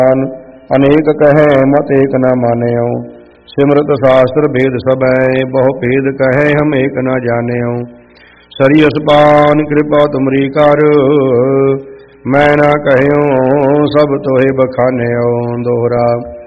अनेक कहे मत एक न मान्यो। सिमरत शास्त्र भेद सबै बहु भेद कहे हम एक न जान्यो। सरी असपान कृपा तुमरी कर मैं न कह्यो सब तोहे बखान्यो। दोहरा